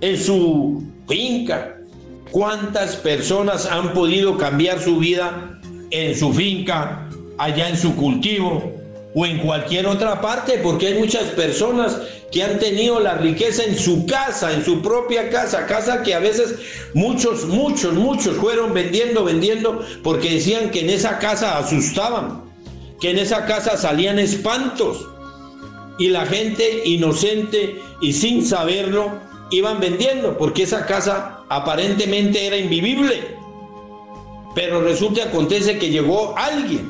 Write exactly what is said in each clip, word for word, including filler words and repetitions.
en su finca. ¿Cuántas personas han podido cambiar su vida en su finca, allá en su cultivo o en cualquier otra parte? Porque hay muchas personas que han tenido la riqueza en su casa, en su propia casa, casa que a veces muchos, muchos, muchos fueron vendiendo, vendiendo, porque decían que en esa casa asustaban, que en esa casa salían espantos, y la gente inocente y sin saberlo iban vendiendo, porque esa casa aparentemente era invivible. Pero resulta y acontece que llegó alguien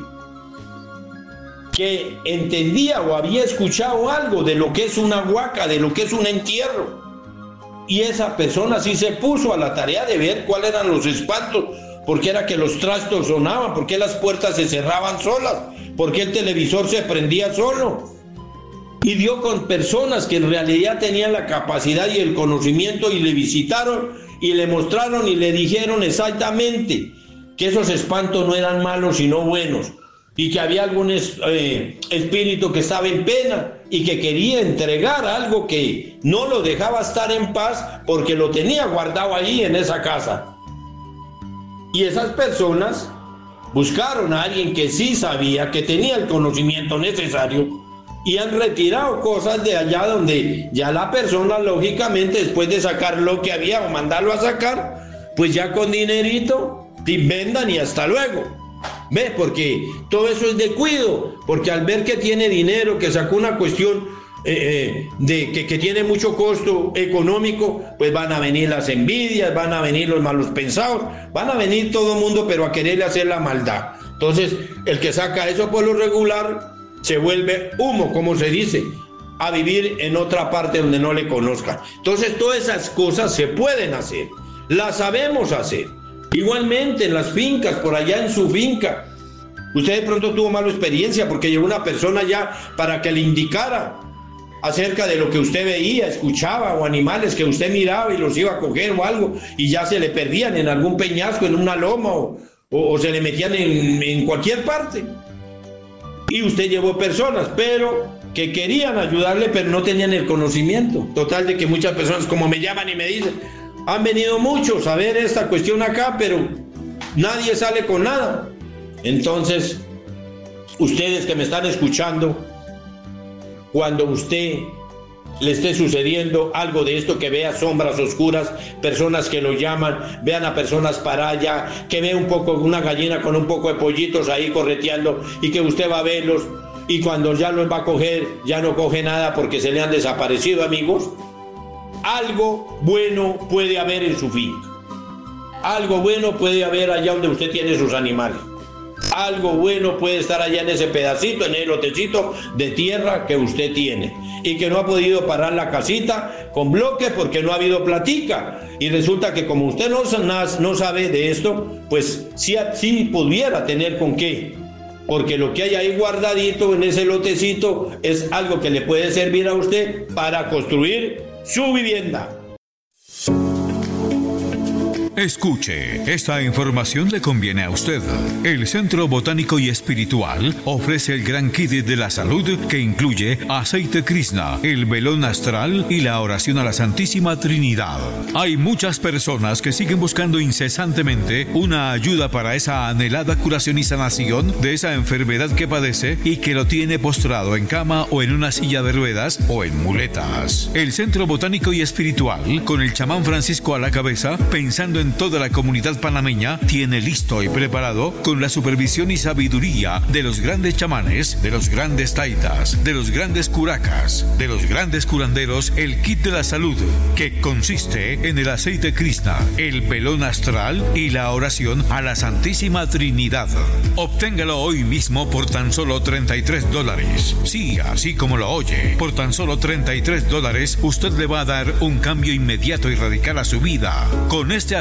que entendía o había escuchado algo de lo que es una huaca, de lo que es un entierro. Y esa persona sí se puso a la tarea de ver cuáles eran los espantos, porque era que los trastos sonaban, porque las puertas se cerraban solas, porque el televisor se prendía solo. Y dio con personas que en realidad tenían la capacidad y el conocimiento, y le visitaron y le mostraron y le dijeron exactamente que esos espantos no eran malos sino buenos, y que había algún es, eh, espíritu que estaba en pena y que quería entregar algo que no lo dejaba estar en paz porque lo tenía guardado allí en esa casa. Y esas personas buscaron a alguien que sí sabía, que tenía el conocimiento necesario, y han retirado cosas de allá donde ya la persona, lógicamente, después de sacar lo que había o mandarlo a sacar, pues ya con dinerito, vendan y hasta luego. ¿Ve? Porque todo eso es de cuido, porque al ver que tiene dinero, que sacó una cuestión eh, eh, de que, que tiene mucho costo económico, pues van a venir las envidias, van a venir los malos pensados, van a venir todo el mundo, pero a quererle hacer la maldad. Entonces, el que saca eso por lo regular se vuelve humo, como se dice, a vivir en otra parte donde no le conozcan. Entonces, todas esas cosas se pueden hacer, las sabemos hacer. Igualmente en las fincas, por allá en su finca, usted de pronto tuvo mala experiencia porque llegó una persona ya para que le indicara acerca de lo que usted veía, escuchaba, o animales que usted miraba y los iba a coger o algo, y ya se le perdían en algún peñasco, en una loma, o, o, o se le metían en, en cualquier parte. Y usted llevó personas, pero que querían ayudarle, pero no tenían el conocimiento. Total de que muchas personas, como me llaman y me dicen, han venido muchos a ver esta cuestión acá, pero nadie sale con nada. Entonces, ustedes que me están escuchando, cuando usted le esté sucediendo algo de esto, que vea sombras oscuras, personas que lo llaman, vean a personas para allá, que vea un poco una gallina con un poco de pollitos ahí correteando, y que usted va a verlos, y cuando ya los va a coger, ya no coge nada porque se le han desaparecido, amigos. Algo bueno puede haber en su finca, algo bueno puede haber allá donde usted tiene sus animales, algo bueno puede estar allá en ese pedacito, en el lotecito de tierra que usted tiene, y que no ha podido parar la casita con bloques porque no ha habido platica, y resulta que como usted no, no sabe de esto, pues sí, sí pudiera tener con qué, porque lo que hay ahí guardadito en ese lotecito es algo que le puede servir a usted para construir su vivienda. Escuche, esta información le conviene a usted. El Centro Botánico y Espiritual ofrece el gran kit de la salud que incluye aceite Krishna, el velón astral y la oración a la Santísima Trinidad. Hay muchas personas que siguen buscando incesantemente una ayuda para esa anhelada curación y sanación de esa enfermedad que padece y que lo tiene postrado en cama o en una silla de ruedas o en muletas. El Centro Botánico y Espiritual, con el chamán Francisco a la cabeza, pensando en toda la comunidad panameña, tiene listo y preparado, con la supervisión y sabiduría de los grandes chamanes, de los grandes taitas, de los grandes curacas, de los grandes curanderos, el kit de la salud, que consiste en el aceite Krishna, el velón astral y la oración a la Santísima Trinidad. Obténgalo hoy mismo por tan solo treinta y tres dólares. Sí, así como lo oye, por tan solo treinta y tres dólares usted le va a dar un cambio inmediato y radical a su vida. Con este aceite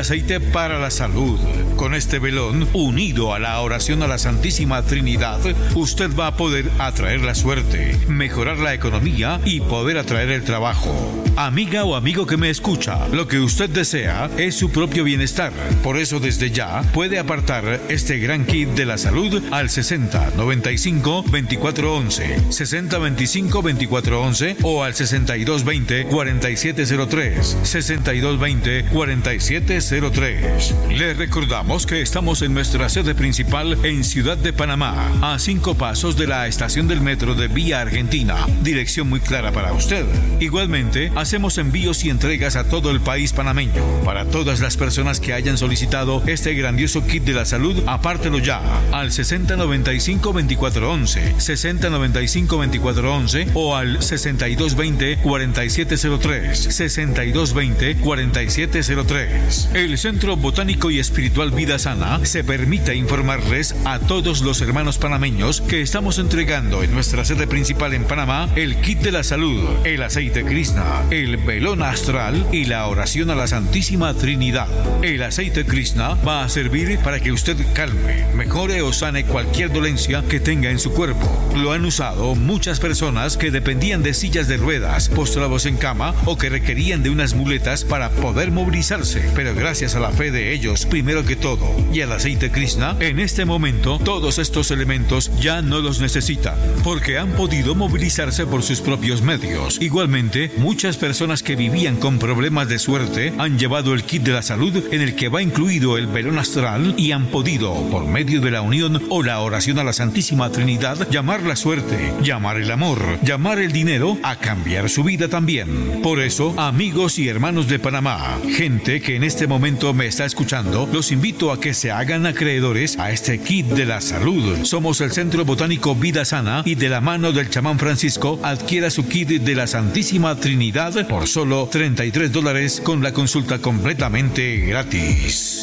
aceite para la salud. Con este velón, unido a la oración a la Santísima Trinidad, usted va a poder atraer la suerte, mejorar la economía y poder atraer el trabajo. Amiga o amigo que me escucha, lo que usted desea es su propio bienestar. Por eso desde ya puede apartar este gran kit de la salud al sesenta noventa y cinco veinticuatro once, sesenta veinticinco veinticuatro once o al sesenta y dos veinte cuarenta y siete cero tres, sesenta y dos veinte cuarenta y siete cero tres. Le recordamos que estamos en nuestra sede principal en Ciudad de Panamá, a cinco pasos de la estación del metro de Vía Argentina. Dirección muy clara para usted. Igualmente, hacemos envíos y entregas a todo el país panameño. Para todas las personas que hayan solicitado este grandioso kit de la salud, apártelo ya al sesenta noventa y cinco veinticuatro once, sesenta noventa y cinco veinticuatro once o al sesenta y dos veinte cuarenta y siete cero tres, sesenta y dos veinte cuarenta y siete cero tres. El Centro Botánico y Espiritual Vida Sana se permite informarles a todos los hermanos panameños que estamos entregando en nuestra sede principal en Panamá el kit de la salud, el aceite Krishna, el velón astral y la oración a la Santísima Trinidad. El aceite Krishna va a servir para que usted calme, mejore o sane cualquier dolencia que tenga en su cuerpo. Lo han usado muchas personas que dependían de sillas de ruedas, postrados en cama o que requerían de unas muletas para poder movilizarse, pero gracias a la fe de ellos, primero que todo, y al aceite Krishna, en este momento todos estos elementos ya no los necesitan, porque han podido movilizarse por sus propios medios. Igualmente, muchas personas que vivían con problemas de suerte han llevado el kit de la salud en el que va incluido el velón astral y han podido, por medio de la unión o la oración a la Santísima Trinidad, llamar la suerte, llamar el amor, llamar el dinero a cambiar su vida también. Por eso, amigos y hermanos de Panamá, gente que en este momento me está escuchando, los invito a que se hagan acreedores a este kit de la salud. Somos el Centro Botánico Vida Sana y de la mano del chamán Francisco adquiera su kit de la Santísima Trinidad por solo treinta y tres dólares con la consulta completamente gratis.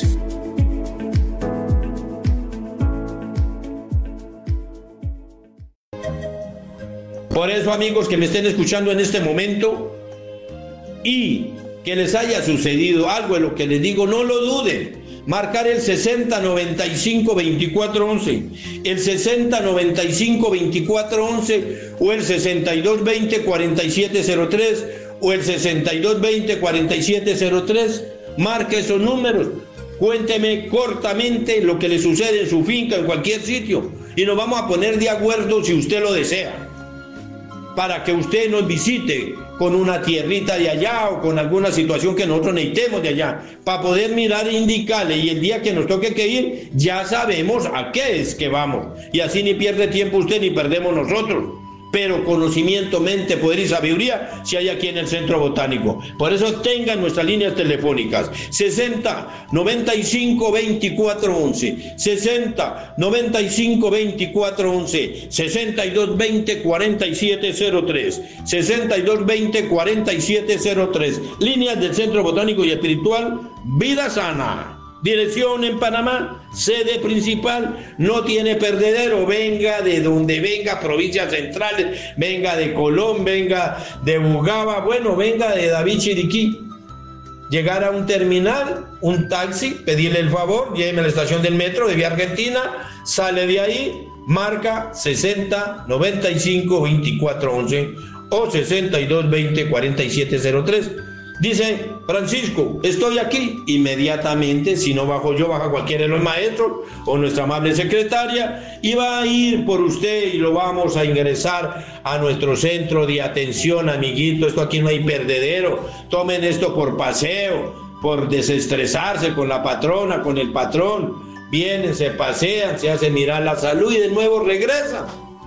Por eso, amigos que me estén escuchando en este momento y que les haya sucedido algo de lo que les digo, no lo duden. Marcar el sesenta noventa y cinco veinticuatro once, el sesenta noventa y cinco veinticuatro once o el sesenta y dos veinte cuarenta y siete cero tres o el sesenta y dos veinte cuarenta y siete cero tres. Marque esos números. Cuénteme cortamente lo que le sucede en su finca, en cualquier sitio, y nos vamos a poner de acuerdo si usted lo desea, para que usted nos visite con una tierrita de allá o con alguna situación que nosotros necesitemos de allá, para poder mirar e indicarle, y el día que nos toque que ir, ya sabemos a qué es que vamos, y así ni pierde tiempo usted ni perdemos nosotros. Pero conocimiento, mente, poder y sabiduría si hay aquí en el Centro Botánico. Por eso tengan nuestras líneas telefónicas sesenta noventa y cinco veinticuatro once, sesenta noventa y cinco veinticuatro once, sesenta y dos veinte cuarenta y siete cero tres, sesenta y dos veinte cuarenta y siete cero tres. Líneas del Centro Botánico y Espiritual Vida Sana. Dirección en Panamá, sede principal, no tiene perdedero. Venga de donde venga, provincias centrales, venga de Colón, venga de Bugaba, bueno, venga de David Chiriquí. Llegar a un terminal, un taxi, pedirle el favor, lléveme a la estación del metro de Vía Argentina, sale de ahí, marca sesenta noventa y cinco veinticuatro once o sesenta y dos veinte cuarenta y siete cero tres. Dice: Francisco, estoy aquí. Inmediatamente, si no bajo yo, baja cualquiera de los maestros o nuestra amable secretaria y va a ir por usted y lo vamos a ingresar a nuestro centro de atención, amiguito. Esto aquí no hay perdedero. Tomen esto por paseo, por desestresarse con la patrona, con el patrón. Vienen, se pasean, se hacen mirar la salud y de nuevo regresan.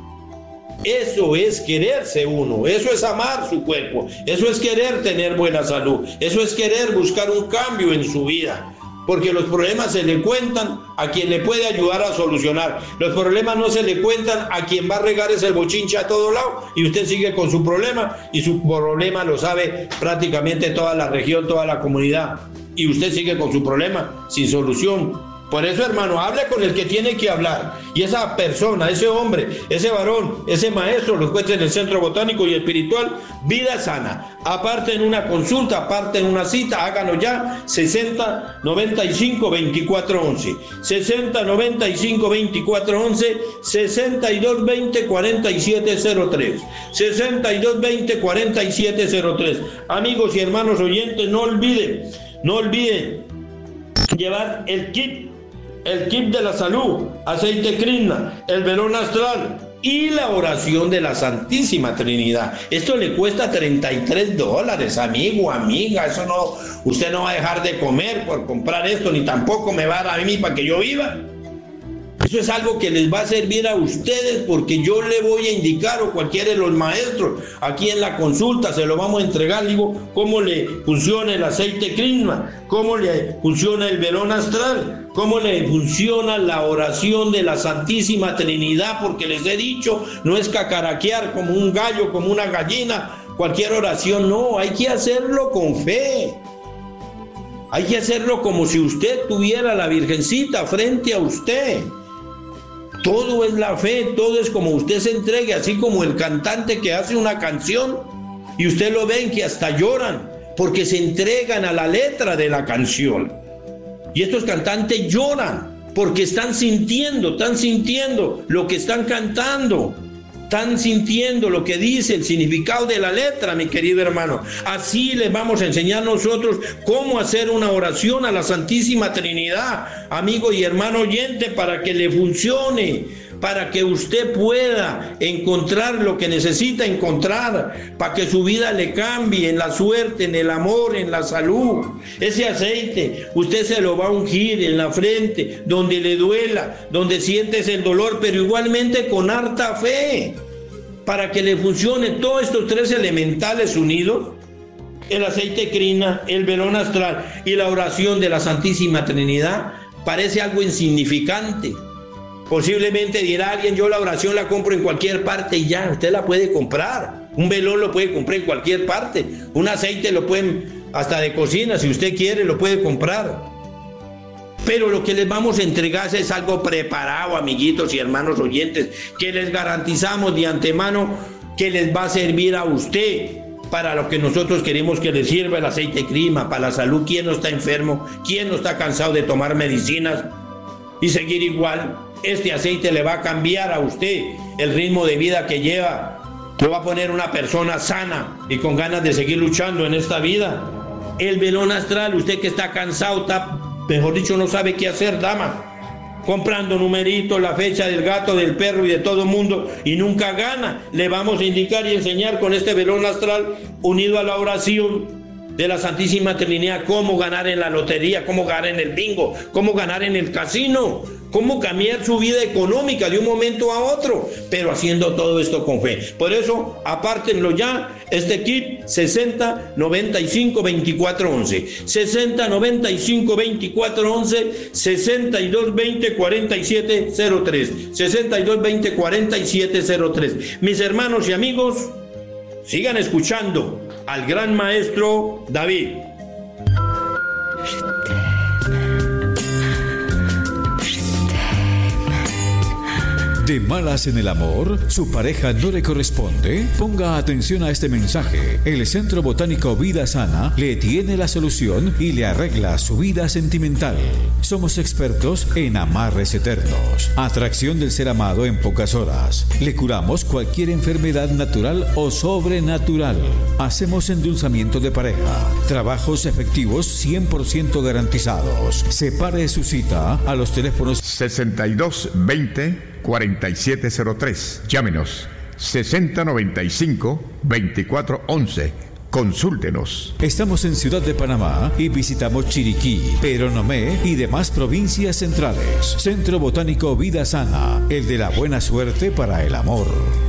Eso es quererse uno, eso es amar su cuerpo, eso es querer tener buena salud, eso es querer buscar un cambio en su vida, porque los problemas se le cuentan a quien le puede ayudar a solucionar. Los problemas no se le cuentan a quien va a regar ese bochinche a todo lado y usted sigue con su problema, y su problema lo sabe prácticamente toda la región, toda la comunidad, y usted sigue con su problema sin solución. Por eso, hermano, hable con el que tiene que hablar. Y esa persona, ese hombre, ese varón, ese maestro lo encuentra en el Centro Botánico y Espiritual Vida Sana. Aparte en una consulta, aparte en una cita, háganlo ya. sesenta noventa y cinco veinticuatro once. sesenta noventa y cinco veinticuatro once. sesenta y dos veinte cuarenta y siete cero tres. sesenta y dos veinte cuarenta y siete cero tres. Amigos y hermanos oyentes, no olviden, no olviden llevar el kit. El kit de la salud, aceite Krishna, el velón astral y la oración de la Santísima Trinidad. Esto le cuesta treinta y tres dólares, amigo, amiga. Eso no, usted no va a dejar de comer por comprar esto, ni tampoco me va a dar a mí para que yo viva. Eso es algo que les va a servir a ustedes, porque yo le voy a indicar, o cualquiera de los maestros aquí en la consulta se lo vamos a entregar, digo, cómo le funciona el aceite Krishna, cómo le funciona el velón astral, cómo le funciona la oración de la Santísima Trinidad, porque les he dicho, no es cacaraquear como un gallo, como una gallina, cualquier oración, no, hay que hacerlo con fe. Hay que hacerlo como si usted tuviera a la Virgencita frente a usted. Todo es la fe, todo es como usted se entregue, así como el cantante que hace una canción y usted lo ven que hasta lloran porque se entregan a la letra de la canción. Y estos cantantes lloran porque están sintiendo, están sintiendo lo que están cantando, están sintiendo lo que dice el significado de la letra, mi querido hermano. Así les vamos a enseñar nosotros cómo hacer una oración a la Santísima Trinidad, amigo y hermano oyente, para que le funcione, para que usted pueda encontrar lo que necesita encontrar, para que su vida le cambie en la suerte, en el amor, en la salud. Ese aceite usted se lo va a ungir en la frente, donde le duela, donde sientes el dolor, pero igualmente con harta fe, para que le funcione todos estos tres elementales unidos: el aceite Krishna, el velón astral y la oración de la Santísima Trinidad. Parece algo insignificante. Posiblemente dirá alguien, yo la oración la compro en cualquier parte, y ya, usted la puede comprar. Un velón lo puede comprar en cualquier parte. Un aceite lo pueden, hasta de cocina, si usted quiere, lo puede comprar. Pero lo que les vamos a entregar es algo preparado, amiguitos y hermanos oyentes, que les garantizamos de antemano que les va a servir a usted para lo que nosotros queremos que les sirva el aceite Krishna, para la salud. ¿Quién no está enfermo? ¿Quién no está cansado de tomar medicinas y seguir igual? Este aceite le va a cambiar a usted el ritmo de vida que lleva. Lo va a poner una persona sana y con ganas de seguir luchando en esta vida. El velón astral, usted que está cansado, está, mejor dicho, no sabe qué hacer, dama, comprando numeritos, la fecha del gato, del perro y de todo el mundo, y nunca gana. Le vamos a indicar y enseñar con este velón astral, unido a la oración de la Santísima Trinidad, cómo ganar en la lotería, cómo ganar en el bingo, cómo ganar en el casino, cómo cambiar su vida económica de un momento a otro, pero haciendo todo esto con fe. Por eso, apártenlo ya, este kit sesenta noventa y cinco veinticuatro once, sesenta noventa y cinco veinticuatro once, sesenta y dos veinte cuarenta y siete cero tres, sesenta y dos veinte cuarenta y siete cero tres. Mis hermanos y amigos, sigan escuchando al gran maestro David. ¿De malas en el amor? ¿Su pareja no le corresponde? Ponga atención a este mensaje. El Centro Botánico Vida Sana le tiene la solución y le arregla su vida sentimental. Somos expertos en amarres eternos, atracción del ser amado en pocas horas. Le curamos cualquier enfermedad natural o sobrenatural. Hacemos endulzamiento de pareja, trabajos efectivos cien por ciento garantizados. Separe su cita a los teléfonos sesenta y dos veinte cuarenta y siete cero tres. Llámenos sesenta noventa y cinco veinticuatro once. Consúltenos. Estamos en Ciudad de Panamá y visitamos Chiriquí, Peronomé y demás provincias centrales. Centro Botánico Vida Sana, el de la buena suerte para el amor.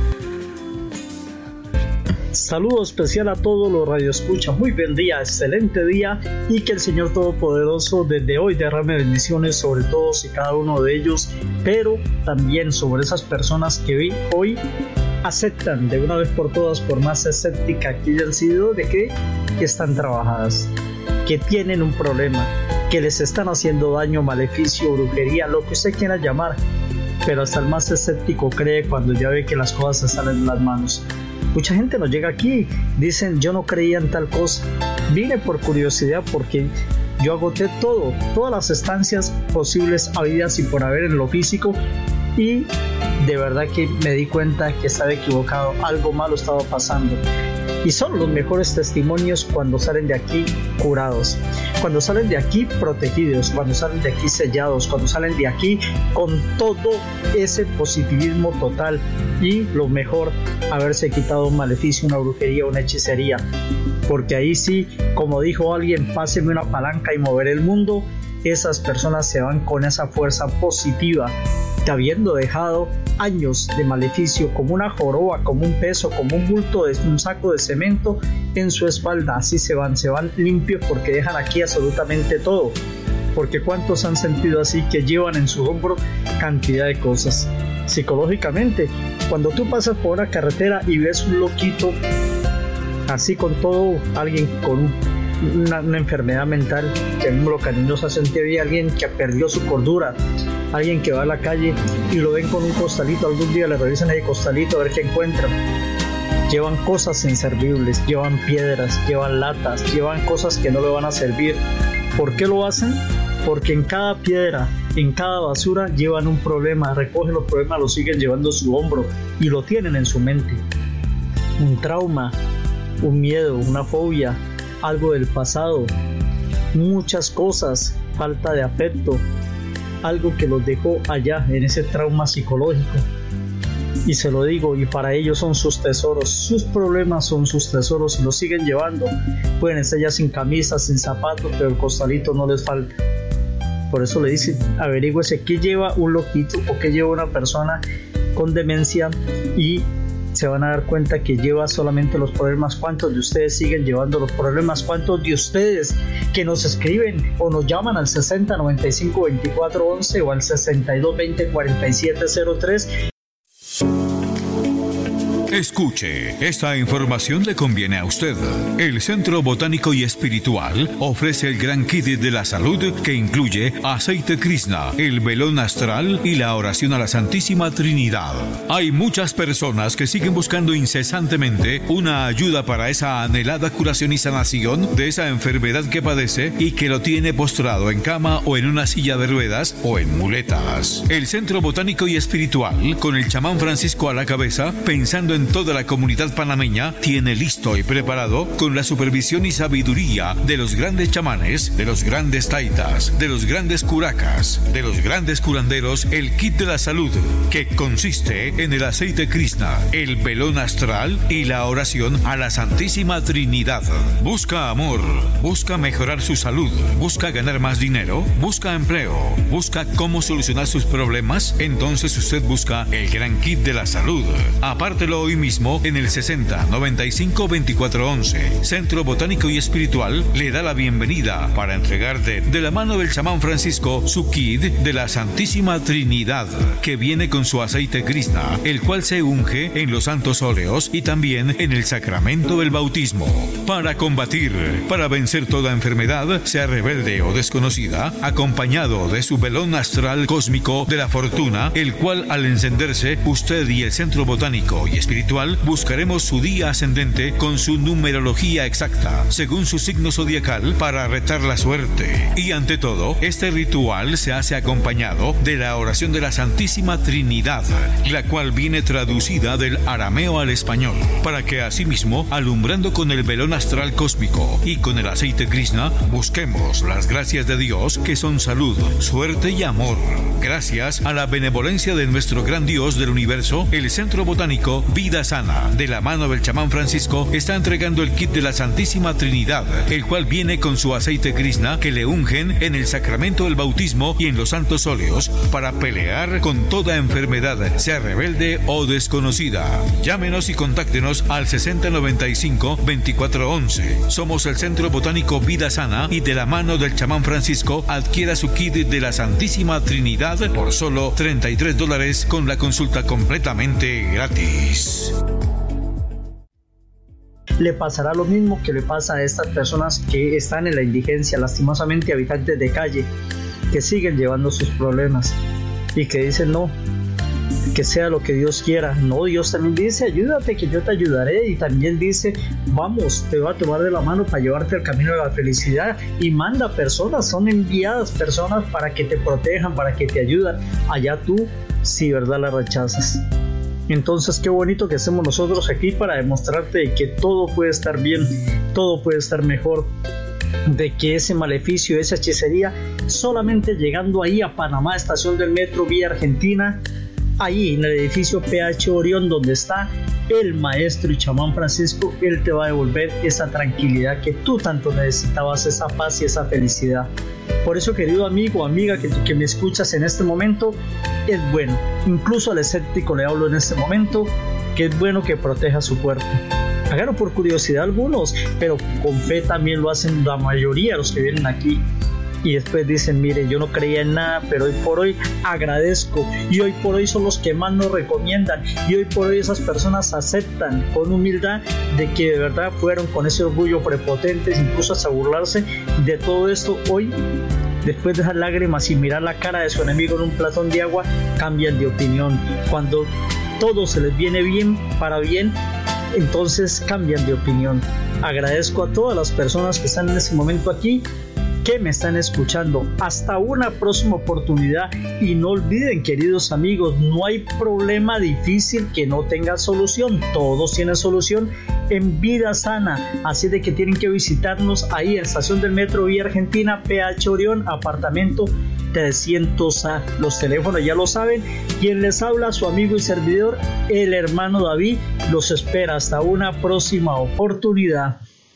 Saludo especial a todos los radioescuchas. Muy buen día, excelente día, y que el Señor Todopoderoso desde hoy derrame bendiciones sobre todos y cada uno de ellos, pero también sobre esas personas que hoy aceptan de una vez por todas, por más escéptica que hayan sido, de que, que están trabajadas, que tienen un problema, que les están haciendo daño, maleficio, brujería, lo que usted quiera llamar, pero hasta el más escéptico cree cuando ya ve que las cosas están en las manos. Mucha gente nos llega aquí, dicen yo no creía en tal cosa, vine por curiosidad porque yo agoté todo, todas las estancias posibles habidas y por haber en lo físico, y de verdad que me di cuenta que estaba equivocado, algo malo estaba pasando. Y son los mejores testimonios cuando salen de aquí curados, cuando salen de aquí protegidos, cuando salen de aquí sellados, cuando salen de aquí con todo ese positivismo total, y lo mejor, haberse quitado un maleficio, una brujería, una hechicería, porque ahí sí, como dijo alguien, páseme una palanca y moveré el mundo. Esas personas se van con esa fuerza positiva, que habiendo dejado años de maleficio como una joroba, como un peso, como un bulto de un saco de cemento en su espalda, así se van, se van limpios porque dejan aquí absolutamente todo. Porque cuántos han sentido así, que llevan en su hombro cantidad de cosas. Psicológicamente, cuando tú pasas por una carretera y ves un loquito así con todo, alguien con un Una, una enfermedad mental, que el número cariñoso se siente bien, alguien que perdió su cordura, alguien que va a la calle y lo ven con un costalito, algún día le revisan el costalito a ver qué encuentran. Llevan cosas inservibles, llevan piedras, llevan latas, llevan cosas que no le van a servir. ¿Por qué lo hacen? Porque en cada piedra, en cada basura llevan un problema, recogen los problemas, los siguen llevando a su hombro y lo tienen en su mente. Un trauma, un miedo, una fobia, algo del pasado, muchas cosas, falta de afecto, algo que los dejó allá en ese trauma psicológico. Y se lo digo, y para ellos son sus tesoros, sus problemas son sus tesoros y los siguen llevando. Pueden estar ya sin camisa, sin zapatos, pero el costalito no les falta. Por eso le dicen, averígüese qué lleva un loquito o qué lleva una persona con demencia, y se van a dar cuenta que lleva solamente los problemas. ¿Cuántos de ustedes siguen llevando los problemas? ¿Cuántos de ustedes que nos escriben o nos llaman al sesenta noventa y cinco veinticuatro once o al sesenta y dos veinte cuarenta y siete cero tres? Escuche, esta información le conviene a usted. El Centro Botánico y Espiritual ofrece el gran kit de la salud que incluye aceite Krishna, el velón astral y la oración a la Santísima Trinidad. Hay muchas personas que siguen buscando incesantemente una ayuda para esa anhelada curación y sanación de esa enfermedad que padece y que lo tiene postrado en cama o en una silla de ruedas o en muletas. El Centro Botánico y Espiritual, con el chamán Francisco a la cabeza, pensando en toda la comunidad panameña, tiene listo y preparado, con la supervisión y sabiduría de los grandes chamanes, de los grandes taitas, de los grandes curacas, de los grandes curanderos, el kit de la salud, que consiste en el aceite Krishna, el velón astral y la oración a la Santísima Trinidad. Busca amor, busca mejorar su salud, busca ganar más dinero, busca empleo, busca cómo solucionar sus problemas. Entonces usted busca el gran kit de la salud. Apártelo hoy mismo en el sesenta noventa y cinco veinticuatro once. Centro Botánico y Espiritual le da la bienvenida para entregarte de la mano del chamán Francisco su kit de la Santísima Trinidad, que viene con su aceite Krishna, el cual se unge en los santos óleos y también en el sacramento del bautismo. Para combatir, para vencer toda enfermedad, sea rebelde o desconocida, acompañado de su velón astral cósmico de la fortuna, el cual al encenderse, usted y el Centro Botánico y Espiritual buscaremos su día ascendente con su numerología exacta, según su signo zodiacal, para retar la suerte. Y ante todo, este ritual se hace acompañado de la oración de la Santísima Trinidad, la cual viene traducida del arameo al español, para que asimismo, alumbrando con el velón astral cósmico y con el aceite Krishna, busquemos las gracias de Dios, que son salud, suerte y amor. Gracias a la benevolencia de nuestro gran Dios del universo, el Centro Botánico Vida Sana, de la mano del chamán Francisco, está entregando el kit de la Santísima Trinidad, el cual viene con su aceite Krishna, que le ungen en el sacramento del bautismo y en los santos óleos, para pelear con toda enfermedad, sea rebelde o desconocida. Llámenos y contáctenos al sesenta noventa y cinco veinticuatro once. Somos el Centro Botánico Vida Sana, y de la mano del chamán Francisco adquiera su kit de la Santísima Trinidad por solo treinta y tres dólares, con la consulta completamente gratis. le pasará lo mismo que le pasa a estas personas que están en la indigencia, lastimosamente habitantes de calle, que siguen llevando sus problemas y que dicen no, que sea lo que Dios quiera. No, Dios también dice, ayúdate que yo te ayudaré, y también dice, vamos, te voy a tomar de la mano para llevarte al camino de la felicidad, y manda personas, son enviadas personas para que te protejan, para que te ayuden. Allá tú, si verdad la rechazas. Entonces qué bonito que estemos nosotros aquí para demostrarte que todo puede estar bien, todo puede estar mejor, de que ese maleficio, esa hechicería, solamente llegando ahí a Panamá, estación del metro vía Argentina, ahí en el edificio P H Orión, donde está el maestro y chamán Francisco, él te va a devolver esa tranquilidad que tú tanto necesitabas, esa paz y esa felicidad. Por eso, querido amigo, amiga que, que me escuchas en este momento, es bueno, incluso al escéptico le hablo en este momento, que es bueno que proteja su cuerpo. Háganlo por curiosidad algunos, pero con fe también lo hacen la mayoría de los que vienen aquí. Y después dicen, mire, yo no creía en nada, pero hoy por hoy agradezco, y hoy por hoy son los que más nos recomiendan, y hoy por hoy esas personas aceptan con humildad de que de verdad fueron con ese orgullo prepotentes, incluso hasta burlarse de todo esto. Hoy, después de esas lágrimas y mirar la cara de su enemigo en un platón de agua, cambian de opinión. Cuando todo se les viene bien, para bien, entonces cambian de opinión. Agradezco a todas las personas que están en este momento aquí, que me están escuchando. Hasta una próxima oportunidad, y no olviden, queridos amigos, no hay problema difícil que no tenga solución, todos tienen solución en Vida Sana, así de que tienen que visitarnos ahí en estación del metro vía Argentina, P H Orión, apartamento trescientos A. Los teléfonos ya lo saben. Quien les habla, su amigo y servidor, el hermano David, los espera hasta una próxima oportunidad.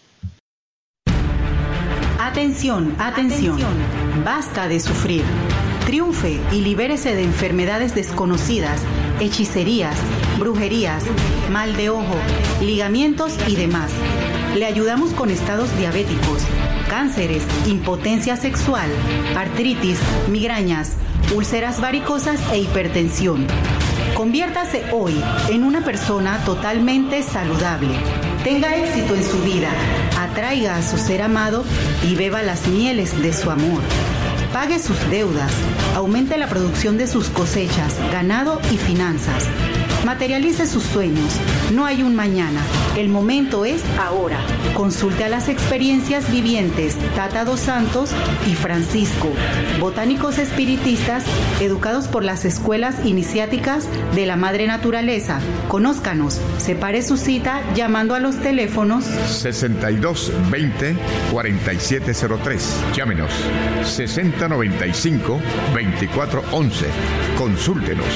Atención, atención, basta de sufrir. Triunfe y libérese de enfermedades desconocidas, hechicerías, brujerías, mal de ojo, ligamientos y demás. Le ayudamos con estados diabéticos, cánceres, impotencia sexual, artritis, migrañas, úlceras varicosas e hipertensión. Conviértase hoy en una persona totalmente saludable. Tenga éxito en su vida, atraiga a su ser amado y beba las mieles de su amor. Pague sus deudas, aumente la producción de sus cosechas, ganado y finanzas. Materialice sus sueños. No hay un mañana, el momento es ahora. Consulte a las experiencias vivientes Tata dos Santos y Francisco, botánicos espiritistas educados por las escuelas iniciáticas de la Madre Naturaleza. Conózcanos, separe su cita llamando a los teléfonos sesenta y dos veinte cuarenta y siete cero tres. Llámenos sesenta noventa y cinco veinticuatro once. Consúltenos.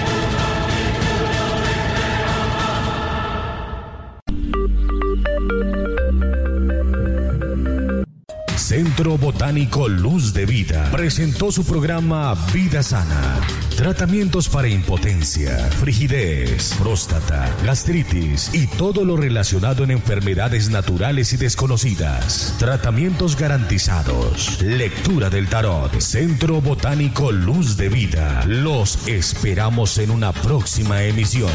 Centro Botánico Luz de Vida presentó su programa Vida Sana. Tratamientos para impotencia, frigidez, próstata, gastritis y todo lo relacionado en enfermedades naturales y desconocidas. Tratamientos garantizados. Lectura del tarot. Centro Botánico Luz de Vida. Los esperamos en una próxima emisión.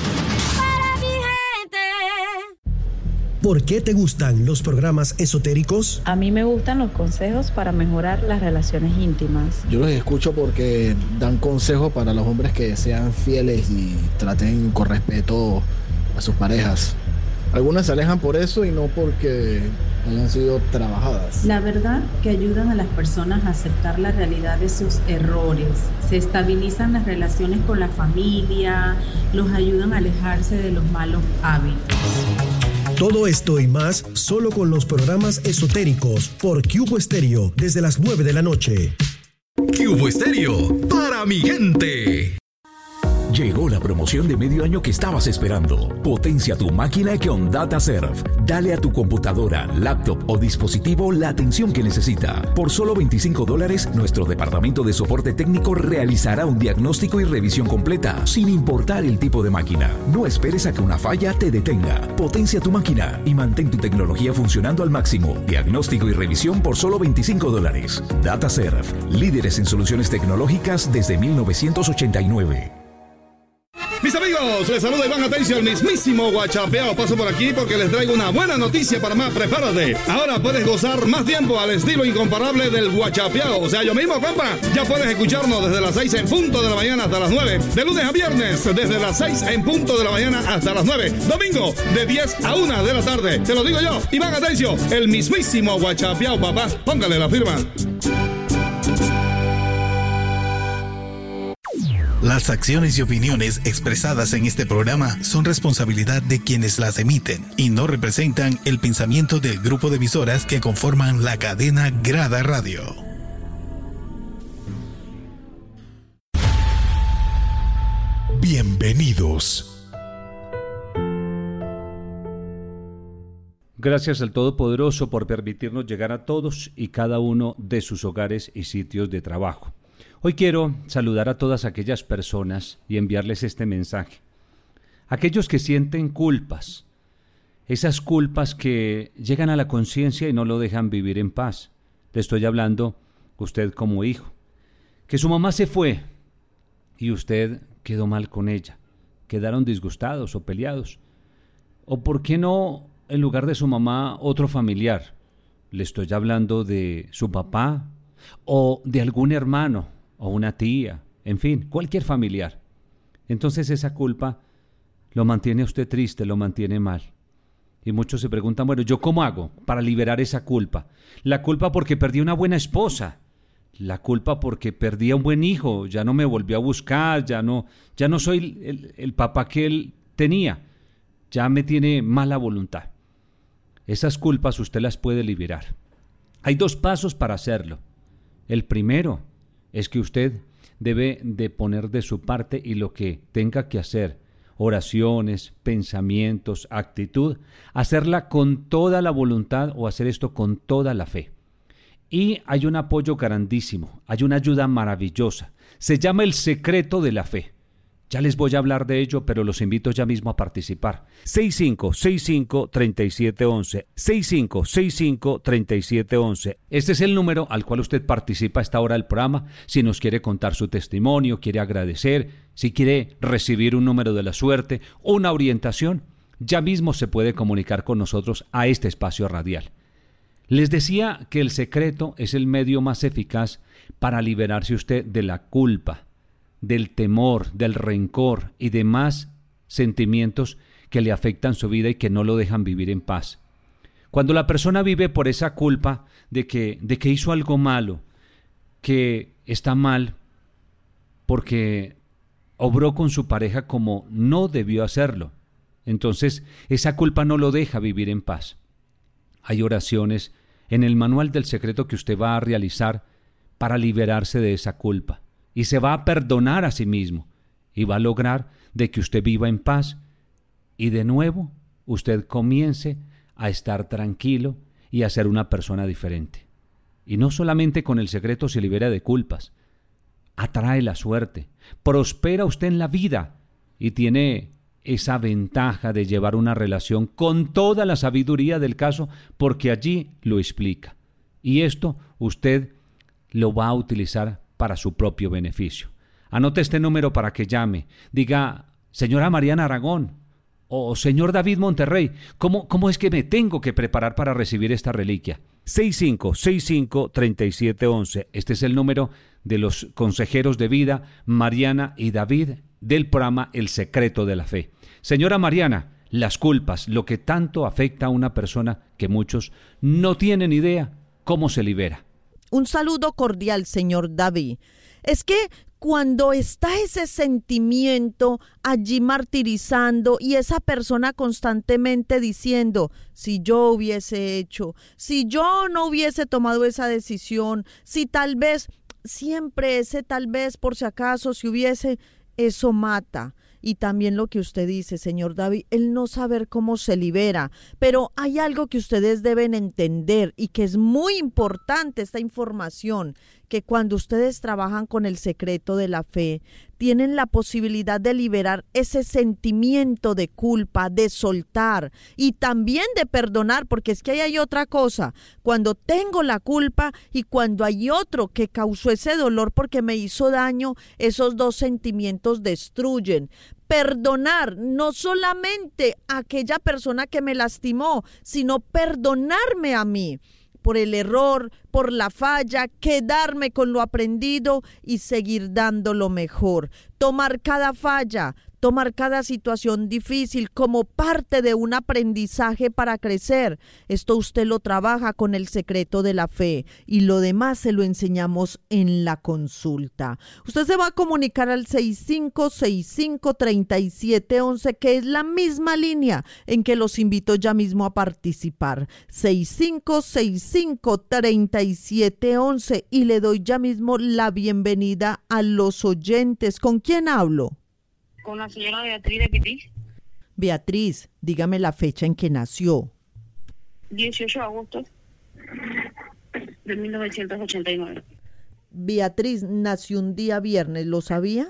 ¿Por qué te gustan los programas esotéricos? A mí me gustan los consejos para mejorar las relaciones íntimas. Yo los escucho porque dan consejos para los hombres que sean fieles y traten con respeto a sus parejas. Algunas se alejan por eso y no porque hayan sido trabajadas. La verdad que ayudan a las personas a aceptar la realidad de sus errores. Se estabilizan las relaciones con la familia, los ayudan a alejarse de los malos hábitos. Todo esto y más solo con los programas esotéricos por Cubo Estéreo desde las nueve de la noche. Cubo Estéreo, para mi gente. Llegó la promoción de medio año que estabas esperando. Potencia tu máquina con DataServe. Dale a tu computadora, laptop o dispositivo la atención que necesita. Por solo veinticinco dólares, nuestro departamento de soporte técnico realizará un diagnóstico y revisión completa, sin importar el tipo de máquina. No esperes a que una falla te detenga. Potencia tu máquina y mantén tu tecnología funcionando al máximo. Diagnóstico y revisión por solo veinticinco dólares. DataServe, líderes en soluciones tecnológicas desde mil novecientos ochenta y nueve. Mis amigos, les saluda Iván Atencio, el mismísimo Guachapeao. Paso por aquí porque les traigo una buena noticia para más. Prepárate. Ahora puedes gozar más tiempo al estilo incomparable del Guachapeao. O sea, yo mismo, compa. Ya puedes escucharnos desde las seis en punto de la mañana hasta las nueve. De lunes a viernes, desde las seis en punto de la mañana hasta las nueve. Domingo, de diez a una de la tarde. Te lo digo yo, Iván Atencio, el mismísimo Guachapeao, papá. Póngale la firma. Las acciones y opiniones expresadas en este programa son responsabilidad de quienes las emiten y no representan el pensamiento del grupo de emisoras que conforman la cadena Grada Radio. Bienvenidos. Gracias al Todopoderoso por permitirnos llegar a todos y cada uno de sus hogares y sitios de trabajo. Hoy quiero saludar a todas aquellas personas y enviarles este mensaje. Aquellos que sienten culpas, esas culpas que llegan a la conciencia y no lo dejan vivir en paz. Le estoy hablando usted como hijo, que su mamá se fue y usted quedó mal con ella, quedaron disgustados o peleados. O por qué no, en lugar de su mamá, otro familiar. Le estoy hablando de su papá o de algún hermano o una tía, en fin, cualquier familiar. Entonces esa culpa lo mantiene a usted triste, lo mantiene mal. Y muchos se preguntan, bueno, ¿yo cómo hago para liberar esa culpa? La culpa porque perdí una buena esposa, la culpa porque perdí a un buen hijo, ya no me volvió a buscar, ya no, ya no soy el, el papá que él tenía, ya me tiene mala voluntad. Esas culpas usted las puede liberar. Hay dos pasos para hacerlo. El primero es que usted debe de poner de su parte y lo que tenga que hacer, oraciones, pensamientos, actitud, hacerla con toda la voluntad o hacer esto con toda la fe. Y hay un apoyo grandísimo, hay una ayuda maravillosa. Se llama el secreto de la fe. Ya les voy a hablar de ello, pero los invito ya mismo a participar. seis cinco seis cinco, tres siete uno uno. seis cinco seis cinco, tres siete uno uno. Este es el número al cual usted participa a esta hora del programa. Si nos quiere contar su testimonio, quiere agradecer, si quiere recibir un número de la suerte o una orientación, ya mismo se puede comunicar con nosotros a este espacio radial. Les decía que el secreto es el medio más eficaz para liberarse usted de la culpa, del temor, del rencor y demás sentimientos que le afectan su vida y que no lo dejan vivir en paz. Cuando la persona vive por esa culpa de que, de que hizo algo malo, que está mal porque obró con su pareja como no debió hacerlo, entonces esa culpa no lo deja vivir en paz. Hay oraciones en el manual del secreto que usted va a realizar para liberarse de esa culpa. Y se va a perdonar a sí mismo y va a lograr de que usted viva en paz y de nuevo usted comience a estar tranquilo y a ser una persona diferente. Y no solamente con el secreto se libera de culpas, atrae la suerte, prospera usted en la vida y tiene esa ventaja de llevar una relación con toda la sabiduría del caso porque allí lo explica. Y esto usted lo va a utilizar para su propio beneficio. Anote este número para que llame. Diga, señora Mariana Aragón o señor David Monterrey, ¿cómo, cómo es que me tengo que preparar para recibir esta reliquia? seis cinco seis cinco, tres siete uno uno. Este es el número de los consejeros de vida, Mariana y David, del programa El Secreto de la Fe. Señora Mariana, las culpas, lo que tanto afecta a una persona que muchos no tienen idea, ¿cómo se libera? Un saludo cordial, señor David. Es que cuando está ese sentimiento allí martirizando y esa persona constantemente diciendo, si yo hubiese hecho, si yo no hubiese tomado esa decisión, si tal vez, siempre ese tal vez por si acaso, si hubiese, eso mata. Y también lo que usted dice, señor David, el no saber cómo se libera. Pero hay algo que ustedes deben entender y que es muy importante esta información, que cuando ustedes trabajan con el secreto de la fe, tienen la posibilidad de liberar ese sentimiento de culpa, de soltar y también de perdonar, porque es que ahí hay otra cosa. Cuando tengo la culpa y cuando hay otro que causó ese dolor porque me hizo daño, esos dos sentimientos destruyen. perdonar no solamente a aquella persona que me lastimó, sino perdonarme a mí por el error, por la falla, quedarme con lo aprendido y seguir dando lo mejor. Tomar cada falla, tomar cada situación difícil como parte de un aprendizaje para crecer. Esto usted lo trabaja con el secreto de la fe y lo demás se lo enseñamos en la consulta. Usted se va a comunicar al seis cinco seis cinco, tres siete uno uno, que es la misma línea en que los invito ya mismo a participar. seis cinco seis cinco, tres siete uno uno, y le doy ya mismo la bienvenida a los oyentes. ¿Con quién hablo? Con la señora Beatriz de Pitis. Beatriz, dígame la fecha en que nació. dieciocho de agosto de mil novecientos ochenta y nueve. Beatriz nació un día viernes, ¿lo sabía?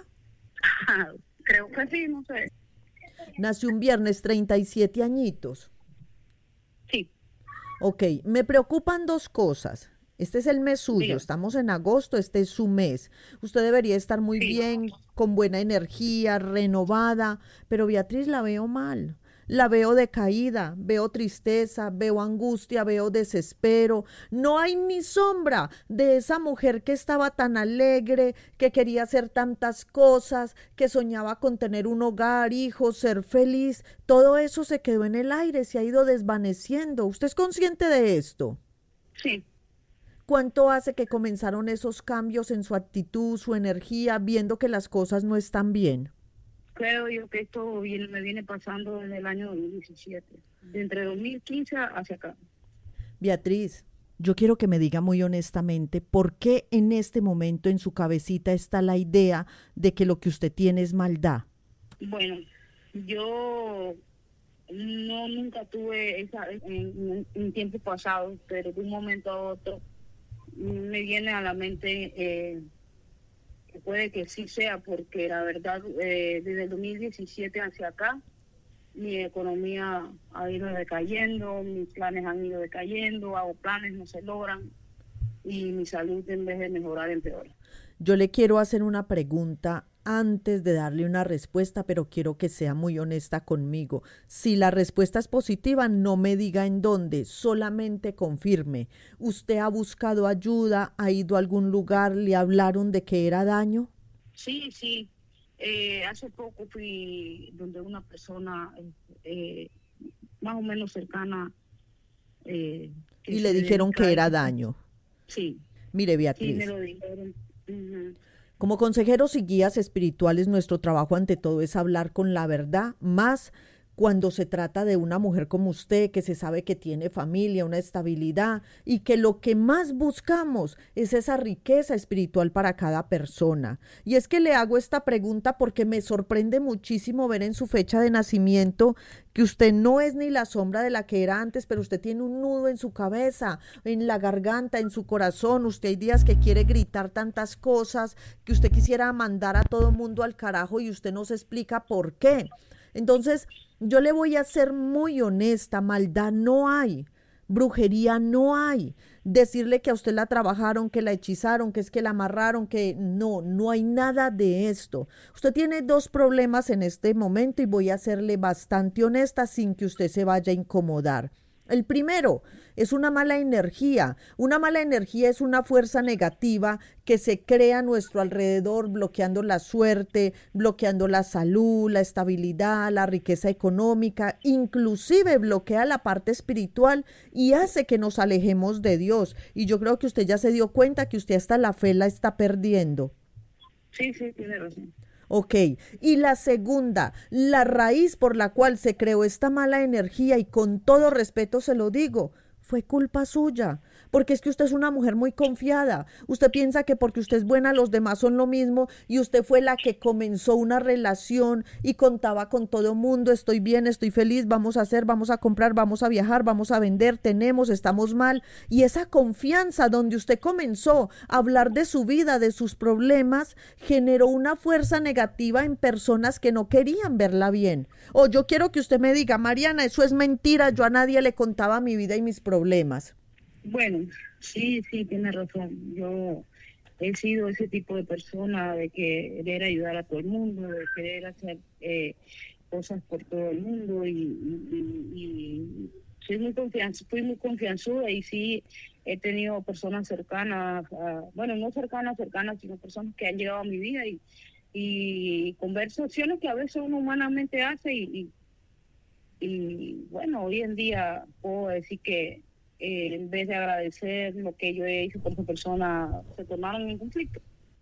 Creo que sí, no sé. Nació un viernes, treinta y siete añitos. Sí. Ok, me preocupan dos cosas. Este es el mes suyo, Sí. Estamos en agosto, este es su mes. Usted debería estar muy Sí. bien, con buena energía, renovada, pero Beatriz la veo mal. La veo decaída, veo tristeza, veo angustia, veo desespero. No hay ni sombra de esa mujer que estaba tan alegre, que quería hacer tantas cosas, que soñaba con tener un hogar, hijos, ser feliz. Todo eso se quedó en el aire, se ha ido desvaneciendo. ¿Usted es consciente de esto? Sí. ¿Cuánto hace que comenzaron esos cambios en su actitud, su energía, viendo que las cosas no están bien? Creo yo que esto viene, me viene pasando desde el año dos mil diecisiete, de entre dos mil quince hacia acá. Beatriz, yo quiero que me diga muy honestamente por qué en este momento en su cabecita está la idea de que lo que usted tiene es maldad. Bueno, yo no nunca tuve esa en, en, en tiempos pasados, pero de un momento a otro me viene a la mente eh, que puede que sí sea, porque la verdad eh, desde el dos mil diecisiete hacia acá mi economía ha ido decayendo, mis planes han ido decayendo, hago planes, no se logran y mi salud en vez de mejorar empeora. Yo le quiero hacer una pregunta antes de darle una respuesta, pero quiero que sea muy honesta conmigo. Si la respuesta es positiva, no me diga en dónde, solamente confirme. ¿Usted ha buscado ayuda? ¿Ha ido a algún lugar? ¿Le hablaron de que era daño? Sí, sí. Eh, hace poco fui donde una persona eh, más o menos cercana. Eh, y le dijeron que era daño. Sí. Mire, Beatriz. Sí, me lo dijeron. Uh-huh. Como consejeros y guías espirituales, nuestro trabajo ante todo es hablar con la verdad, más cuando se trata de una mujer como usted, que se sabe que tiene familia, una estabilidad, y que lo que más buscamos es esa riqueza espiritual para cada persona. Y es que le hago esta pregunta porque me sorprende muchísimo ver en su fecha de nacimiento que usted no es ni la sombra de la que era antes, pero usted tiene un nudo en su cabeza, en la garganta, en su corazón. Usted hay días que quiere gritar tantas cosas, que usted quisiera mandar a todo mundo al carajo y usted no se explica por qué. Entonces, yo le voy a ser muy honesta, maldad no hay, brujería no hay. Decirle que a usted la trabajaron, que la hechizaron, que es que la amarraron, que no, no hay nada de esto. Usted tiene dos problemas en este momento y voy a serle bastante honesta sin que usted se vaya a incomodar. El primero es una mala energía. Una mala energía es una fuerza negativa que se crea a nuestro alrededor, bloqueando la suerte, bloqueando la salud, la estabilidad, la riqueza económica, inclusive bloquea la parte espiritual y hace que nos alejemos de Dios. Y yo creo que usted ya se dio cuenta que usted hasta la fe la está perdiendo. Sí, sí, tiene razón. Ok, y la segunda, la raíz por la cual se creó esta mala energía, y con todo respeto se lo digo, fue culpa suya, porque es que usted es una mujer muy confiada. Usted piensa que porque usted es buena los demás son lo mismo, y usted fue la que comenzó una relación y contaba con todo mundo, estoy bien, estoy feliz, vamos a hacer, vamos a comprar, vamos a viajar, vamos a vender, tenemos, estamos mal, y esa confianza donde usted comenzó a hablar de su vida, de sus problemas, generó una fuerza negativa en personas que no querían verla bien. O yo quiero que usted me diga, Mariana, eso es mentira, yo a nadie le contaba mi vida y mis problemas. Bueno, sí, sí, tiene razón. Yo he sido ese tipo de persona de querer ayudar a todo el mundo, de querer hacer eh, cosas por todo el mundo y, y, y soy muy confianzuda, fui muy confianzuda y sí he tenido personas cercanas, a, bueno, no cercanas, cercanas, sino personas que han llegado a mi vida y, y conversaciones que a veces uno humanamente hace y, y, y bueno, hoy en día puedo decir que eh, en vez de agradecer lo que yo he hecho por esa persona, se tornaron en conflicto.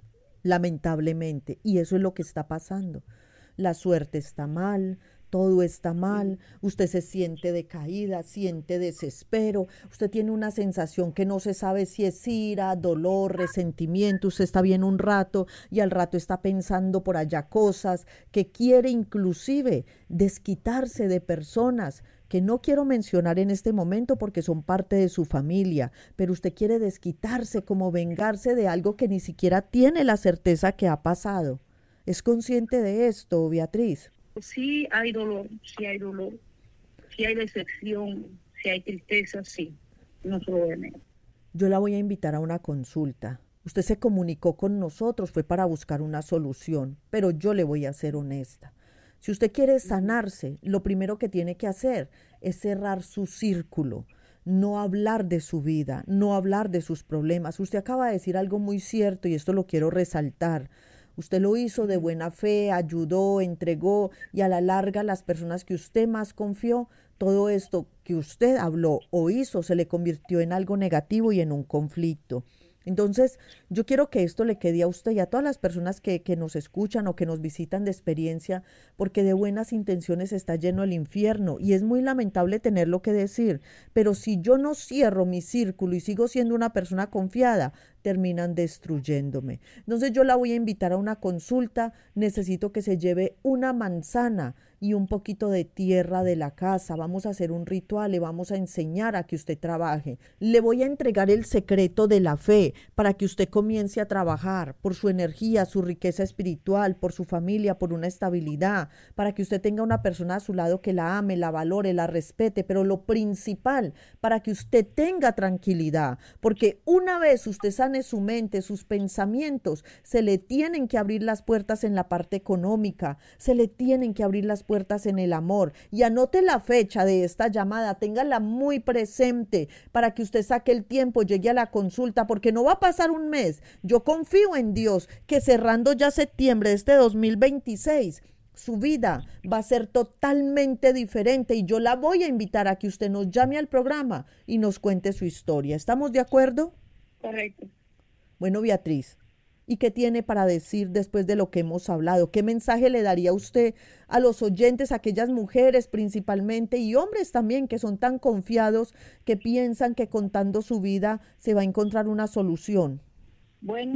Lamentablemente, y eso es lo que está pasando. La suerte está mal, todo está mal, usted se siente decaída, siente desespero, usted tiene una sensación que no se sabe si es ira, dolor, resentimiento, usted está bien un rato y al rato está pensando por allá cosas, que quiere inclusive desquitarse de personas que no quiero mencionar en este momento porque son parte de su familia, pero usted quiere desquitarse, como vengarse de algo que ni siquiera tiene la certeza que ha pasado. ¿Es consciente de esto, Beatriz? Sí hay dolor, sí hay dolor, sí hay decepción, sí hay tristeza, sí, no se lo voy a negar. Yo la voy a invitar a una consulta. Usted se comunicó con nosotros, fue para buscar una solución, pero yo le voy a ser honesta. Si usted quiere sanarse, lo primero que tiene que hacer es cerrar su círculo, no hablar de su vida, no hablar de sus problemas. Usted acaba de decir algo muy cierto y esto lo quiero resaltar. Usted lo hizo de buena fe, ayudó, entregó y a la larga las personas que usted más confió, todo esto que usted habló o hizo se le convirtió en algo negativo y en un conflicto. Entonces, yo quiero que esto le quede a usted y a todas las personas que, que nos escuchan o que nos visitan de experiencia, porque de buenas intenciones está lleno el infierno y es muy lamentable tenerlo que decir, pero si yo no cierro mi círculo y sigo siendo una persona confiada, terminan destruyéndome. Entonces yo la voy a invitar a una consulta, necesito que se lleve una manzana y un poquito de tierra de la casa, vamos a hacer un ritual, le vamos a enseñar a que usted trabaje, le voy a entregar el secreto de la fe para que usted comience a trabajar por su energía, su riqueza espiritual, por su familia, por una estabilidad, para que usted tenga una persona a su lado que la ame, la valore, la respete, pero lo principal, para que usted tenga tranquilidad, porque una vez usted sane su mente, sus pensamientos, se le tienen que abrir las puertas en la parte económica, se le tienen que abrir las puertas en el amor. Y anote la fecha de esta llamada, téngala muy presente para que usted saque el tiempo, llegue a la consulta, porque no va a pasar un mes. Yo confío en Dios que cerrando ya septiembre de este dos mil veintiséis, su vida va a ser totalmente diferente y yo la voy a invitar a que usted nos llame al programa y nos cuente su historia. ¿Estamos de acuerdo? Correcto. Bueno, Beatriz, ¿y qué tiene para decir después de lo que hemos hablado? ¿Qué mensaje le daría usted a los oyentes, a aquellas mujeres principalmente y hombres también que son tan confiados que piensan que contando su vida se va a encontrar una solución? Bueno,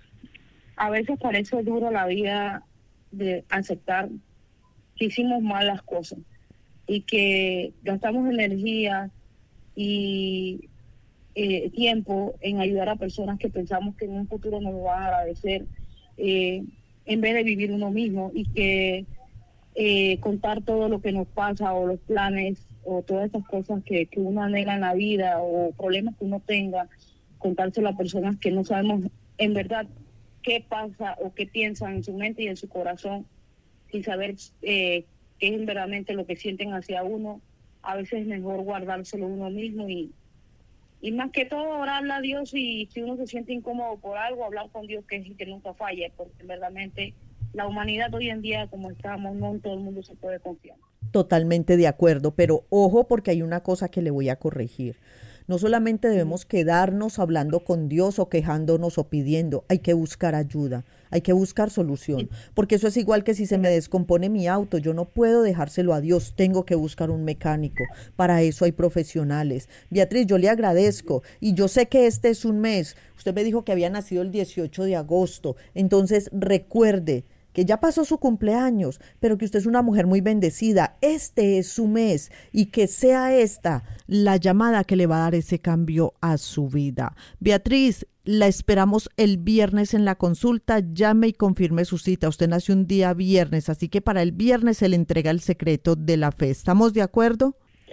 a veces parece duro la vida de aceptar que hicimos mal las cosas y que gastamos energía y Eh, tiempo en ayudar a personas que pensamos que en un futuro nos van a agradecer, eh, en vez de vivir uno mismo y que eh, contar todo lo que nos pasa o los planes o todas estas cosas que, que uno anhela en la vida o problemas que uno tenga, contárselo a personas que no sabemos en verdad qué pasa o qué piensan en su mente y en su corazón, sin saber eh, qué es verdaderamente lo que sienten hacia uno. A veces es mejor guardárselo uno mismo y Y más que todo, orarle a Dios y si uno se siente incómodo por algo, hablar con Dios, que es el que nunca falla, porque verdaderamente la humanidad hoy en día, como estamos, no en todo el mundo se puede confiar. Totalmente de acuerdo, pero ojo porque hay una cosa que le voy a corregir. No solamente debemos quedarnos hablando con Dios o quejándonos o pidiendo, hay que buscar ayuda, hay que buscar solución, porque eso es igual que si se me descompone mi auto, yo no puedo dejárselo a Dios, tengo que buscar un mecánico, para eso hay profesionales. Beatriz, yo le agradezco y yo sé que este es un mes, usted me dijo que había nacido el dieciocho de agosto, entonces recuerde que ya pasó su cumpleaños, pero que usted es una mujer muy bendecida. Este es su mes y que sea esta la llamada que le va a dar ese cambio a su vida. Beatriz, la esperamos el viernes en la consulta. Llame y confirme su cita. Usted nació un día viernes, así que para el viernes se le entrega el secreto de la fe. ¿Estamos de acuerdo? Sí.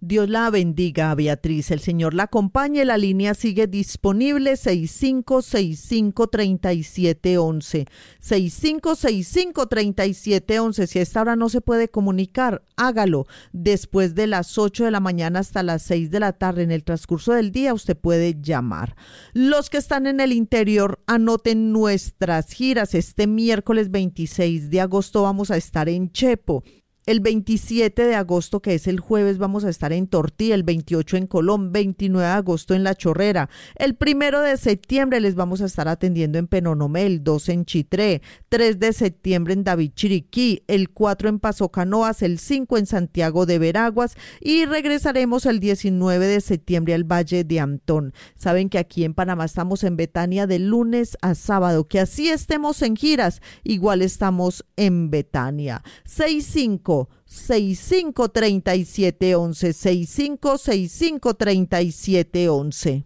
Dios la bendiga, Beatriz. El Señor la acompañe. La línea sigue disponible seis cinco seis cinco, tres siete uno uno. seis cinco seis cinco, tres siete uno uno. Si a esta hora no se puede comunicar, hágalo. Después de las ocho de la mañana hasta las seis de la tarde, en el transcurso del día, usted puede llamar. Los que están en el interior, anoten nuestras giras. Este miércoles veintiséis de agosto vamos a estar en Chepo. El veintisiete de agosto, que es el jueves, vamos a estar en Tortí, el veintiocho en Colón, veintinueve de agosto en La Chorrera. El primero de septiembre les vamos a estar atendiendo en Penonomé, el dos en Chitré, tres de septiembre en David Chiriquí, el cuatro en Paso Canoas, el cinco en Santiago de Veraguas y regresaremos el diecinueve de septiembre al Valle de Antón. Saben que aquí en Panamá estamos en Betania de lunes a sábado, que así estemos en giras, igual estamos en Betania. seis cinco seis cinco, tres siete uno uno, seis cinco seis cinco, tres siete uno uno.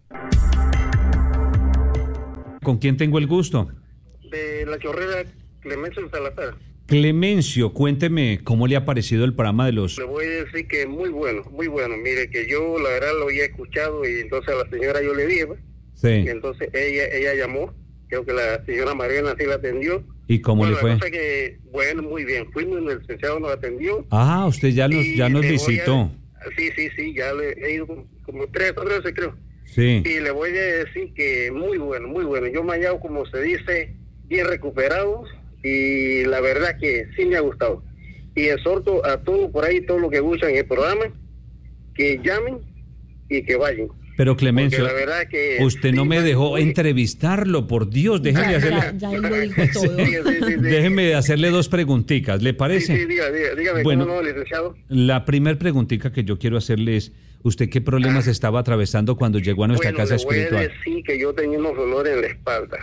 ¿Con quién tengo el gusto? De La Chorrera, Clemencio Salazar. Clemencio, cuénteme cómo le ha parecido el programa de los... Le voy a decir que muy bueno, muy bueno. Mire, que yo la verdad lo había escuchado y entonces a la señora yo le dije, sí. Y entonces ella ella llamó, creo que la señora Mariana sí la atendió. ¿Y cómo bueno, le fue? La cosa que, bueno, muy bien. Fuimos, el licenciado nos atendió. Ah, usted ya nos, ya nos visitó. A, sí, sí, sí, ya le he ido como, como tres, cuatro veces creo. Sí. Y le voy a decir que muy bueno, muy bueno. Yo me he hallado, como se dice, bien recuperado y la verdad que sí me ha gustado. Y exhorto a todos por ahí, todos los que escuchan el programa, que llamen y que vayan. Pero Clemencio, la verdad que usted no sí, me dejó muy... entrevistarlo, por Dios, déjeme ya, hacerle... Ya, ya él lo dijo todo. Sí, sí, sí, sí. Déjeme hacerle dos preguntitas, ¿le parece? Sí, sí, diga, diga, dígame, bueno, ¿cómo no, licenciado? La primer preguntita que yo quiero hacerle es, ¿usted qué problemas ah. estaba atravesando cuando llegó a nuestra bueno, casa le voy espiritual? A decir que yo tenía unos dolores en la espalda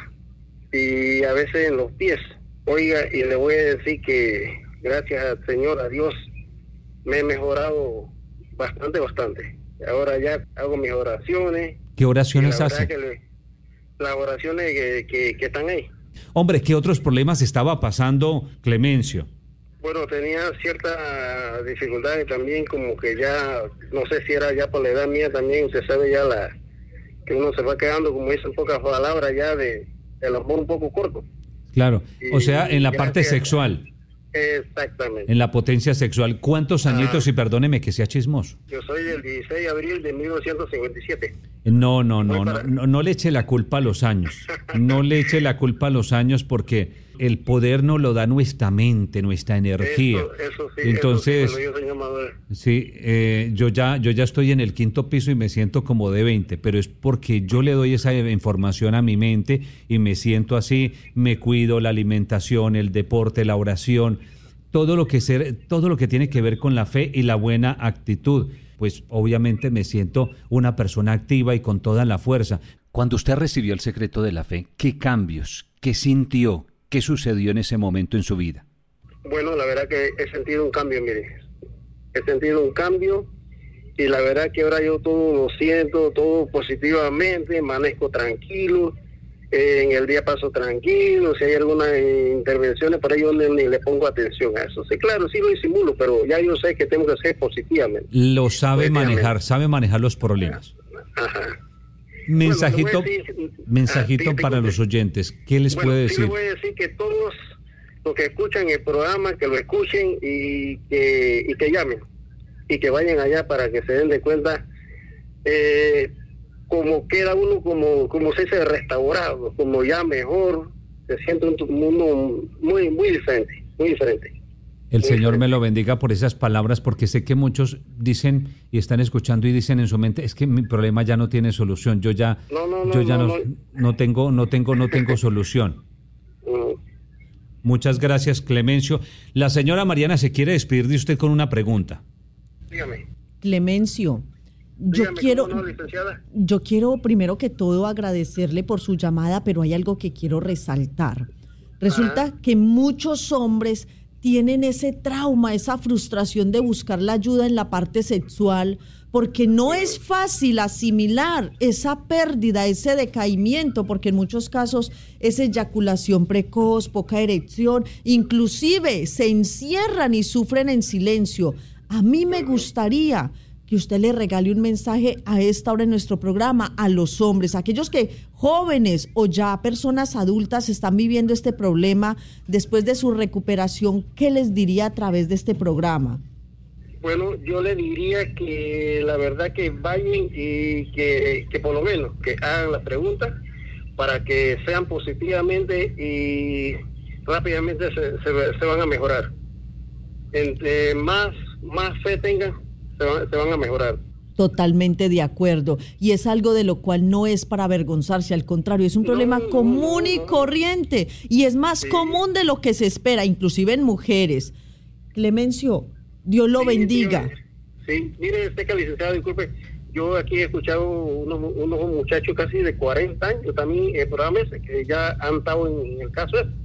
y a veces en los pies. Oiga, y le voy a decir que gracias al Señor, a Dios, me he mejorado bastante, bastante. Ahora ya hago mis oraciones. ¿Qué oraciones hace? Que le, las oraciones que, que, que están ahí. Hombre, ¿qué otros problemas estaba pasando Clemencio? Bueno, tenía ciertas dificultades también, como que ya, no sé si era ya por la edad mía también, usted sabe ya la que uno se va quedando, como dicen pocas palabras, ya de el amor un poco corto. Claro, y, o sea, en la parte gracias, sexual. Exactamente. En la potencia sexual. ¿Cuántos añitos? Ah, y perdóneme que sea chismoso. Yo soy del dieciséis de abril de mil novecientos cincuenta y siete. No, no, no, no, no, no le eche la culpa a los años. No le eche la culpa a los años porque el poder no lo da nuestra mente, nuestra energía. Eso, eso sí, entonces, eso sí, yo, señor Maduro. Sí, eh, yo ya, yo ya estoy en el quinto piso y me siento como de veinte, pero es porque yo le doy esa información a mi mente y me siento así, me cuido, la alimentación, el deporte, la oración, todo lo que ser, todo lo que tiene que ver con la fe y la buena actitud. Pues obviamente me siento una persona activa y con toda la fuerza. Cuando usted recibió el secreto de la fe, ¿qué cambios, qué sintió, qué sucedió en ese momento en su vida? Bueno, la verdad que he sentido un cambio, mire. He sentido un cambio y la verdad que ahora yo todo lo siento, todo positivamente, amanezco tranquilo, eh, en el día paso tranquilo, si hay algunas intervenciones por ahí yo ni, ni le pongo atención a eso. Sí, claro, sí lo disimulo, pero ya yo sé que tengo que hacer positivamente. Lo sabe manejar, sabe manejar los problemas. Ajá. Mensajito, bueno, decir, mensajito ah, para los oyentes, ¿qué les bueno, puede sí decir? Les voy a decir que todos los que escuchan el programa, que lo escuchen y que, y que llamen, y que vayan allá para que se den de cuenta eh, como queda uno, como, como se dice, restaurado, como ya mejor, se siente un mundo muy, muy diferente, muy diferente. El Señor me lo bendiga por esas palabras, porque sé que muchos dicen y están escuchando y dicen en su mente, es que mi problema ya no tiene solución, yo ya no, no, no, yo ya no, no, no. no tengo no tengo no tengo solución. Uh-huh. Muchas gracias, Clemencio. La señora Mariana se quiere despedir de usted con una pregunta. Dígame. Clemencio, yo Dígame, quiero ¿cómo no, licenciada? yo quiero primero que todo agradecerle por su llamada, pero hay algo que quiero resaltar. Resulta Ajá. que muchos hombres tienen ese trauma, esa frustración de buscar la ayuda en la parte sexual, porque no es fácil asimilar esa pérdida, ese decaimiento, porque en muchos casos es eyaculación precoz, poca erección, inclusive se encierran y sufren en silencio. A mí me gustaría que usted le regale un mensaje a esta hora en nuestro programa a los hombres, aquellos que jóvenes o ya personas adultas están viviendo este problema después de su recuperación. ¿Qué les diría a través de este programa? Bueno, yo le diría que la verdad que vayan y que, que por lo menos que hagan las preguntas para que sean positivamente y rápidamente se, se, se van a mejorar. Entre más, más fe tengan, se van, se van a mejorar. Totalmente de acuerdo. Y es algo de lo cual no es para avergonzarse, al contrario, es un problema no, común no, no, y corriente. Y es más sí. común de lo que se espera, inclusive en mujeres. Clemencio, Dios lo sí, bendiga. Sí, mire, este que licenciado, disculpe, yo aquí he escuchado unos, unos muchachos casi de cuarenta años también en programas que ya han estado en, en el caso este.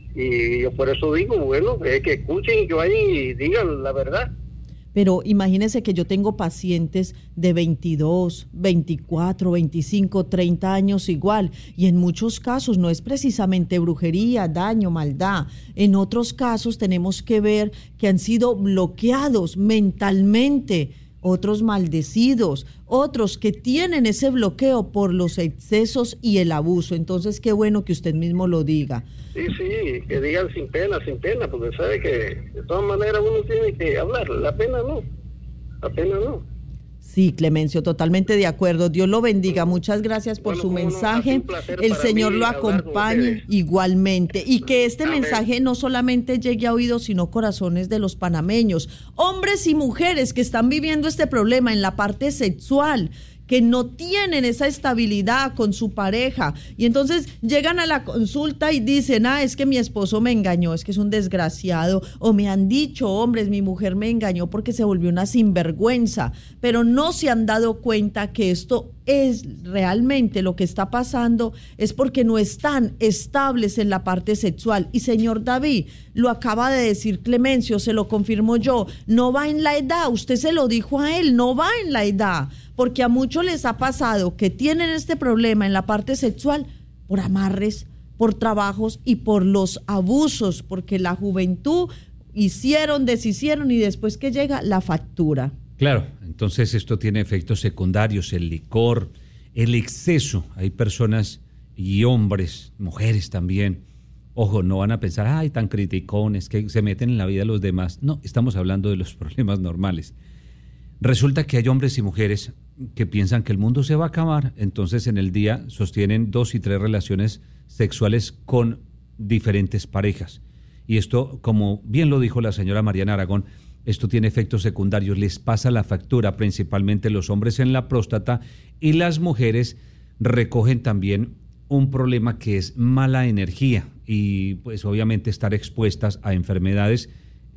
Y yo por eso digo, bueno, es que escuchen y que vayan y digan la verdad. Pero imagínense que yo tengo pacientes de veintidós, veinticuatro, veinticinco, treinta años igual, y en muchos casos no es precisamente brujería, daño, maldad. En otros casos tenemos que ver que han sido bloqueados mentalmente, otros maldecidos, otros que tienen ese bloqueo por los excesos y el abuso. Entonces, qué bueno que usted mismo lo diga. Sí, sí, que digan sin pena, sin pena, porque sabe que de todas maneras uno tiene que hablar, la pena no, la pena no. Sí, Clemencio, totalmente de acuerdo. Dios lo bendiga. Muchas gracias por bueno, su mensaje. El Señor lo acompañe igualmente. Y que este Amén. mensaje no solamente llegue a oídos, sino corazones de los panameños. Hombres y mujeres que están viviendo este problema en la parte sexual, que no tienen esa estabilidad con su pareja y entonces llegan a la consulta y dicen, ah, es que mi esposo me engañó, es que es un desgraciado, o me han dicho, hombres, mi mujer me engañó porque se volvió una sinvergüenza, pero no se han dado cuenta que esto es realmente lo que está pasando, es porque no están estables en la parte sexual. Y señor David, lo acaba de decir Clemencio, se lo confirmo yo, no va en la edad, usted se lo dijo a él, no va en la edad, porque a muchos les ha pasado que tienen este problema en la parte sexual por amarres, por trabajos y por los abusos, porque la juventud hicieron, deshicieron y después que llega la factura. Claro, entonces esto tiene efectos secundarios, el licor, el exceso. Hay personas y hombres, mujeres también, ojo, no van a pensar, ay, tan criticones, que se meten en la vida de los demás. No, estamos hablando de los problemas normales. Resulta que hay hombres y mujeres que piensan que el mundo se va a acabar, entonces en el día sostienen dos y tres relaciones sexuales con diferentes parejas. Y esto, como bien lo dijo la señora Mariana Aragón, esto tiene efectos secundarios, les pasa la factura, principalmente los hombres en la próstata, y las mujeres recogen también un problema que es mala energía y pues obviamente estar expuestas a enfermedades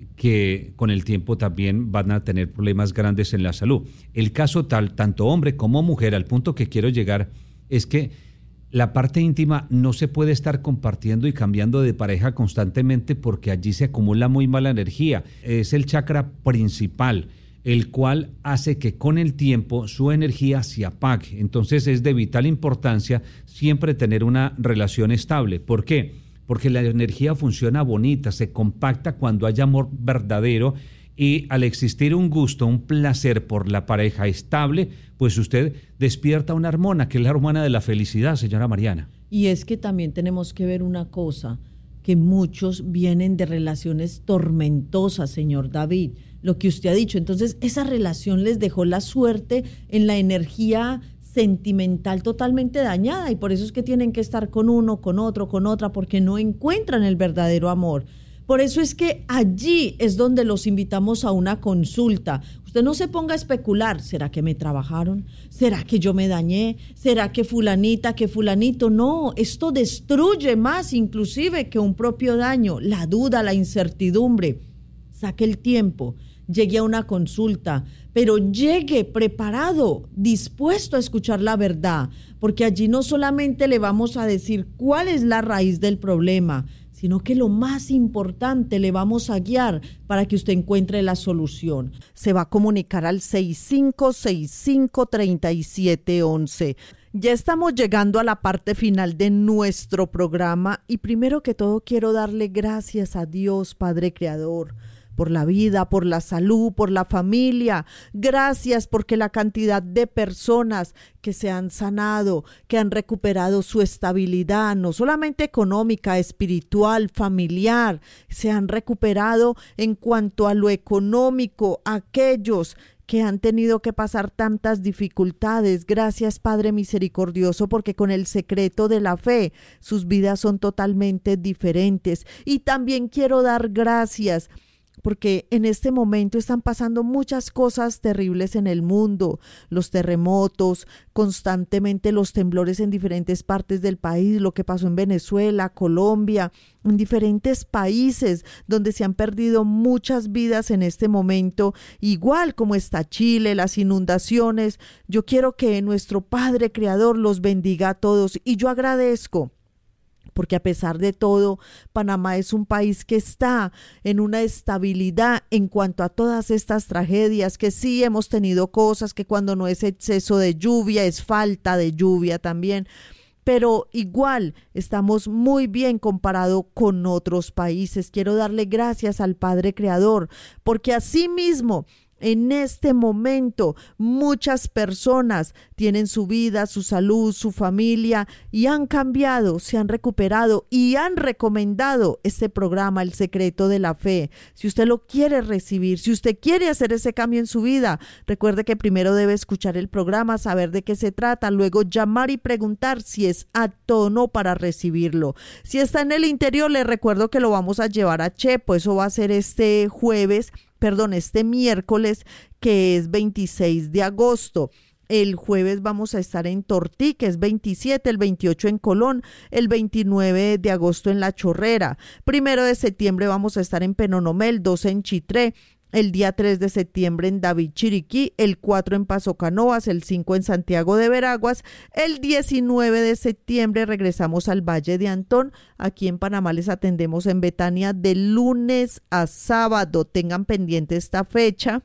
que con el tiempo también van a tener problemas grandes en la salud. El caso tal, tanto hombre como mujer, al punto que quiero llegar, es que la parte íntima no se puede estar compartiendo y cambiando de pareja constantemente porque allí se acumula muy mala energía. Es el chakra principal, el cual hace que con el tiempo su energía se apague. Entonces es de vital importancia siempre tener una relación estable. ¿Por qué? Porque la energía funciona bonita, se compacta cuando hay amor verdadero y al existir un gusto, un placer por la pareja estable, pues usted despierta una hormona, que es la hormona de la felicidad, señora Mariana. Y es que también tenemos que ver una cosa, que muchos vienen de relaciones tormentosas, señor David, lo que usted ha dicho. Entonces, esa relación les dejó la suerte en la energía sentimental totalmente dañada y por eso es que tienen que estar con uno, con otro, con otra, porque no encuentran el verdadero amor. Por eso es que allí es donde los invitamos a una consulta. Usted no se ponga a especular, ¿será que me trabajaron? ¿Será que yo me dañé? ¿Será que fulanita, que fulanito? No, esto destruye más inclusive que un propio daño, la duda, la incertidumbre. Saque el tiempo, llegue a una consulta, pero llegue preparado, dispuesto a escuchar la verdad, porque allí no solamente le vamos a decir cuál es la raíz del problema, sino que lo más importante, le vamos a guiar para que usted encuentre la solución. Se va a comunicar al seis cinco seis cinco, tres siete uno uno. Ya estamos llegando a la parte final de nuestro programa y primero que todo quiero darle gracias a Dios, Padre Creador, por la vida, por la salud, por la familia. Gracias porque la cantidad de personas que se han sanado, que han recuperado su estabilidad, no solamente económica, espiritual, familiar, se han recuperado en cuanto a lo económico, aquellos que han tenido que pasar tantas dificultades. Gracias, Padre misericordioso, porque con el secreto de la fe, sus vidas son totalmente diferentes. Y también quiero dar gracias porque en este momento están pasando muchas cosas terribles en el mundo, los terremotos, constantemente los temblores en diferentes partes del país, lo que pasó en Venezuela, Colombia, en diferentes países donde se han perdido muchas vidas en este momento, igual como está Chile, las inundaciones. Yo quiero que nuestro Padre Creador los bendiga a todos y yo agradezco. Porque a pesar de todo, Panamá es un país que está en una estabilidad en cuanto a todas estas tragedias, que sí hemos tenido cosas, que cuando no es exceso de lluvia, es falta de lluvia también, pero igual estamos muy bien comparado con otros países. Quiero darle gracias al Padre Creador, porque así mismo en este momento muchas personas tienen su vida, su salud, su familia y han cambiado, se han recuperado y han recomendado este programa, El Secreto de la Fe. Si usted lo quiere recibir, si usted quiere hacer ese cambio en su vida, recuerde que primero debe escuchar el programa, saber de qué se trata, luego llamar y preguntar si es apto o no para recibirlo. Si está en el interior, le recuerdo que lo vamos a llevar a Chepo, eso va a ser este jueves, perdón, este miércoles, que es veintiséis de agosto. El jueves vamos a estar en Tortí, que es veintisiete, el veintiocho en Colón, el veintinueve de agosto en La Chorrera. Primero de septiembre vamos a estar en Penonomé, dos en Chitré, el día tres de septiembre en David Chiriquí, el cuatro en Paso Canoas, el cinco en Santiago de Veraguas, el diecinueve de septiembre regresamos al Valle de Antón. Aquí en Panamá les atendemos en Betania de lunes a sábado. Tengan pendiente esta fecha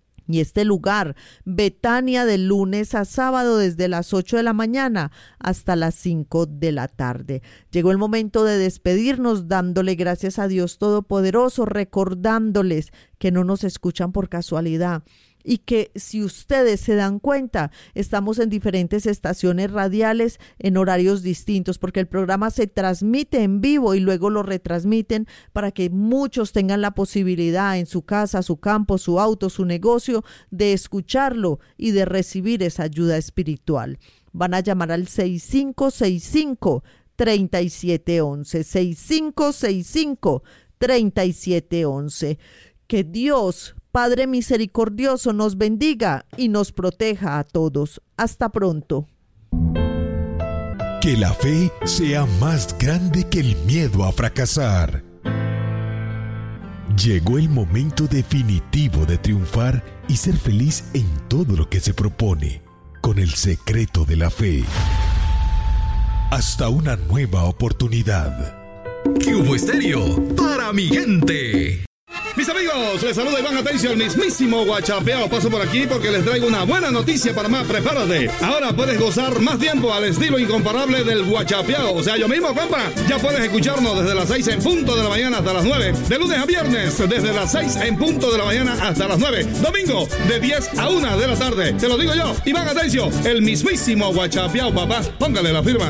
y este lugar, Betania, de lunes a sábado desde las ocho de la mañana hasta las cinco de la tarde. Llegó el momento de despedirnos dándole gracias a Dios Todopoderoso, recordándoles que no nos escuchan por casualidad y que si ustedes se dan cuenta, estamos en diferentes estaciones radiales en horarios distintos, porque el programa se transmite en vivo y luego lo retransmiten para que muchos tengan la posibilidad en su casa, su campo, su auto, su negocio, de escucharlo y de recibir esa ayuda espiritual. Van a llamar al seis cinco seis cinco, tres siete uno uno, seis cinco seis cinco, tres siete uno uno. Que Dios, Padre misericordioso, nos bendiga y nos proteja a todos. Hasta pronto. Que la fe sea más grande que el miedo a fracasar. Llegó el momento definitivo de triunfar y ser feliz en todo lo que se propone, con el secreto de la fe. Hasta una nueva oportunidad. Cubo Estéreo, para mi gente. Mis amigos, les saluda Iván Atencio, el mismísimo Guachapeao. Paso por aquí porque les traigo una buena noticia para más. Prepárate. Ahora puedes gozar más tiempo al estilo incomparable del Guachapeao. O sea, yo mismo, compa. Ya puedes escucharnos desde las seis en punto de la mañana hasta las nueve. De lunes a viernes, desde las seis en punto de la mañana hasta las nueve. Domingo, de diez a una de la tarde. Te lo digo yo, Iván Atencio, el mismísimo Guachapeao, papá. Póngale la firma.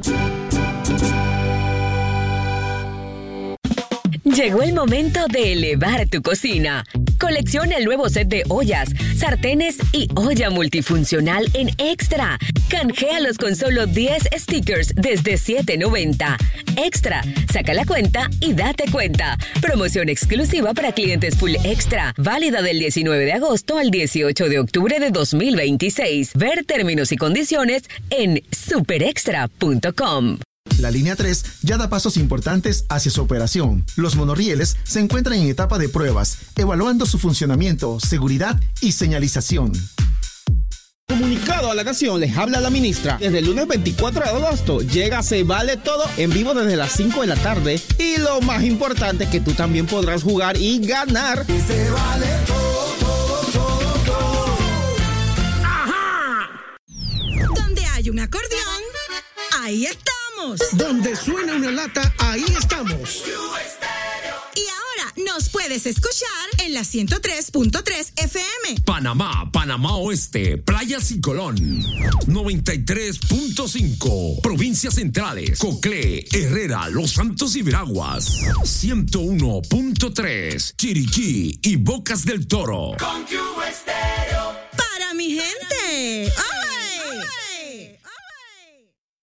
Llegó el momento de elevar tu cocina. Colecciona el nuevo set de ollas, sartenes y olla multifuncional en Extra. Canjealos con solo diez stickers desde siete noventa. Extra, saca la cuenta y date cuenta. Promoción exclusiva para clientes Full Extra. Válida del diecinueve de agosto al dieciocho de octubre de dos mil veintiséis. Ver términos y condiciones en super extra punto com. La línea tres ya da pasos importantes hacia su operación. Los monorrieles se encuentran en etapa de pruebas, evaluando su funcionamiento, seguridad y señalización. Comunicado a la Nación, les habla la ministra. Desde el lunes veinticuatro de agosto llega Se Vale Todo en vivo desde las cinco de la tarde. Y lo más importante es que tú también podrás jugar y ganar. Y se vale todo, todo, todo, todo. ¡Ajá! Donde hay un acordeón, ahí estamos. Donde suena una lata, ahí estamos. Y ahora Nos puedes escuchar en la ciento tres punto tres F M. Panamá, Panamá Oeste, Playas y Colón. noventa y tres punto cinco. Provincias Centrales, Coclé, Herrera, Los Santos y Veraguas. ciento uno punto tres. Chiriquí y Bocas del Toro. Con Q Estéreo. Para mi gente.